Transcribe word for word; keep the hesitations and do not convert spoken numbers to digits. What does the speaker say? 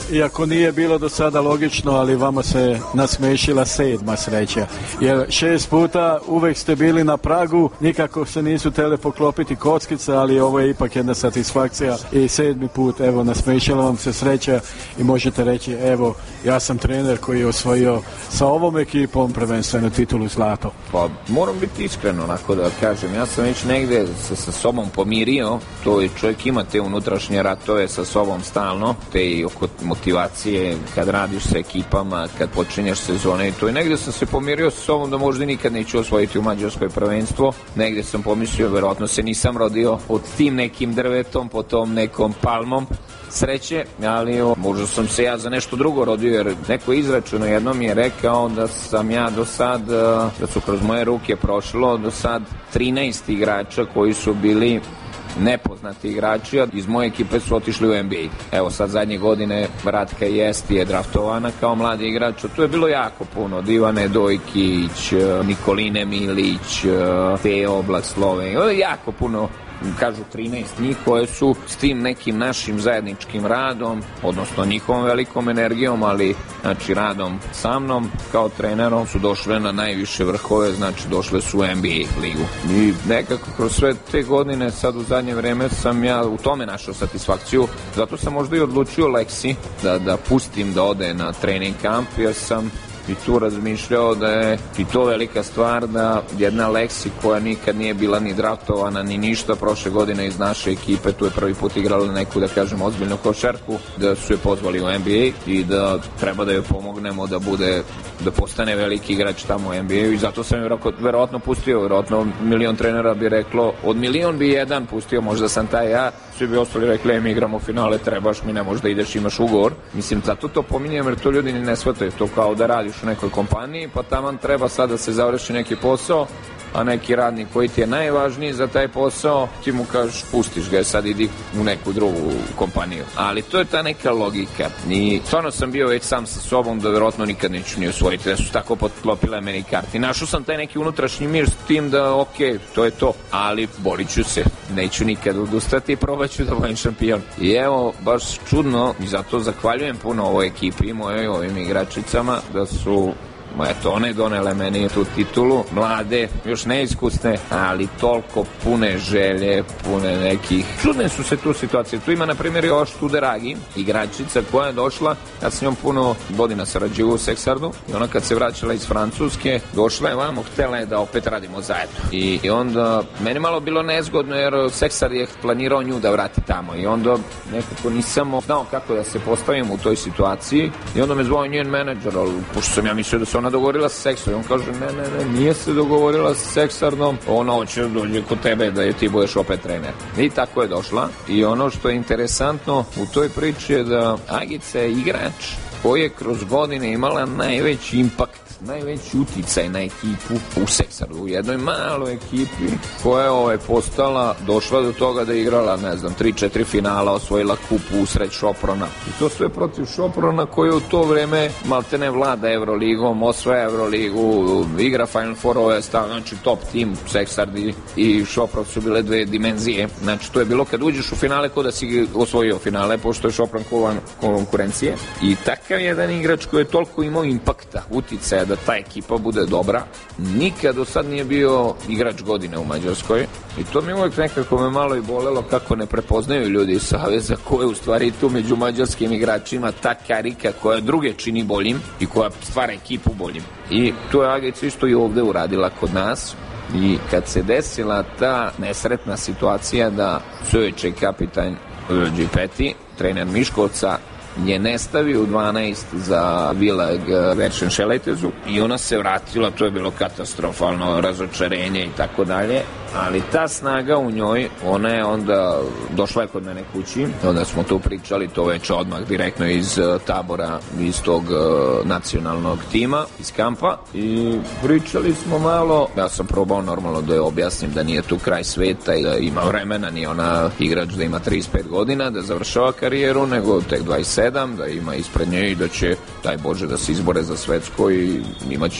iako nije bilo do sada logično, ali vama se nasmešila sedma sreća. Jer šest puta uvek ste bili na pragu, nikako se nisu tele poklopiti kockice, ali ovo je ipak jedna satisfakcija i sedmi put, evo, nasmešila vam se sreća i možete reći, evo, ja sam trener koji je osvojio sa ovom ekipom prvenstveno titulu zlato. Pa moram biti iskren onako da kažem, ja sam već negde se sa sobom pomirio, to je čovjek ima te unutrašnje ratove sa sobom stalno, te i oko motivacije kad radiš sa ekipama, kad počinješ sezone i to, i negde sam se pomirio sa sobom da možda nikad neću osvojiti u mađarskoj prvenstvo, negde sam pomislio, verovatno se nisam rodio pod tim nekim drvetom, pod tom nekom palmom sreće, ali o, možda sam se ja za nešto drugo rodio, jer neko izračuno jednom je rekao da sam ja do sad, da su kroz moje ruke prošlo do sad trinaest igrača koji su bili nepoznati igrači, a iz moje ekipe su otišli u N B A. Evo sad zadnje godine Ratka Jesti je draftovana kao mladi igrač, tu je bilo jako puno, od Ivane Dojkić, Nikoline Milić, Teo Blaslove, jako puno, kažu trinaest njih koje su s tim nekim našim zajedničkim radom, odnosno njihovom velikom energijom, ali znači radom sa mnom kao trenerom su došle na najviše vrhove, znači došle su u N B A ligu. I nekako kroz sve te godine, sad u zadnje vreme sam ja u tome našao satisfakciju, zato sam možda i odlučio Leksi da, da pustim da ode na trening kamp, jer sam i tu razmišljao da je i to velika stvar da jedna Leksi koja nikad nije bila ni draftovana ni ništa prošle godine iz naše ekipe, tu je prvi put igrala neku, da kažem, ozbiljnu košarku, da su je pozvali u N B A i da treba da joj pomognemo da bude, da postane veliki igrač tamo u N B A-u, i zato sam je verovatno pustio, verovatno milion trenera bi reklo, od milion bi jedan pustio, možda sam taj ja, svi bi ostali rekli, mi igramo finale, trebaš mi, ne možeš da ideš, imaš ugovor. Mislim, zato to pominjem, jer to ljudi ni ne shvataju, to kao da radiš u nekoj kompaniji, pa taman treba sad da se završi neki posao, a neki radnik koji ti je najvažniji za taj posao, ti mu kažeš, pustiš ga, sad idi u neku drugu kompaniju. Ali to je ta neka logika. I stvarno sam bio već sam sa sobom da verovatno nikad neću ni osvojiti, da su tako potklopile meni karti. Našao sam taj neki unutrašnji mir s tim da, ok, to je to, ali borit ću se, neću nikad odustati i probat ću da budem šampion. I evo, baš čudno, i zato zahvaljujem puno ovoj ekipi, mojoj, ovim igračicama, da su eto, one donele meni tu titulu, mlade, još neiskusne, ali toliko pune želje, pune nekih. Čudne su se tu situacije. Tu ima, na primjer, još Tuderagi, igračica koja je došla, ja s njom puno godina sarađivao u Seksardu, i ona kad se vraćala iz Francuske, došla je vamo, htjela je da opet radimo zajedno. I, i onda, meni malo bilo nezgodno, jer Seksard je planirao nju da vrati tamo, i onda nekako nisam znao kako da se postavim u toj situaciji, i onda me zvao njen menadžer, ali pošto sam ja mislio da se ona dogovorila sa Seksardom, on kaže, ne, ne, ne, nije se dogovorila sa Seksardom, ona hoće da dođe kod tebe da je ti budeš opet trener. I tako je došla. I ono što je interesantno u toj priči je da Agica je igrač koji je kroz godine imala najveći impakt, najveći uticaj na ekipu u Seksardu, u jednoj maloj ekipi koja je ovaj, postala, došla do toga da je igrala, ne znam, tri četiri finala, osvojila kupu usred Šoprona. I to sve protiv Šoprona koji u to vreme maltene vlada Evroligom, osvaja Evroligu, igra Final Fourove, znači top tim. Seksard i, i Šopron su bile dve dimenzije. Znači to je bilo kad uđeš u finale ko da si osvojio finale, pošto je Šopron konkurencije. I takav jedan igrač koji je toliko imao impakta, uticaja da ta ekipa bude dobra, nikad do sad nije bio igrač godine u Mađarskoj, i to mi uvijek nekako me malo i bolelo kako ne prepoznaju ljudi iz Saveza ko je u stvari tu među mađarskim igračima ta karika koja druge čini boljim i koja stvara ekipu boljim. I to je Agica isto i ovde uradila kod nas. I kad se desila ta nesretna situacija da Suječe kapitan Đipeti, trener Miškovca, je ne stavio u dvanaest za Vilag Veršen Šeletezu, i ona se vratila, to je bilo katastrofalno razočarenje i tako dalje, ali ta snaga u njoj, ona je onda došla je kod mene kući, onda smo tu pričali, to već odmah direktno iz tabora, iz tog uh, nacionalnog tima, iz kampa, i pričali smo malo, ja sam probao normalno da je objasnim da nije tu kraj sveta i da ima vremena, nije ona igrač da ima trideset pet godina, da završava karijeru, nego tek dvadeset sedam, da ima ispred nje i da će, daj Bože, da se izbore za svetsko i imaće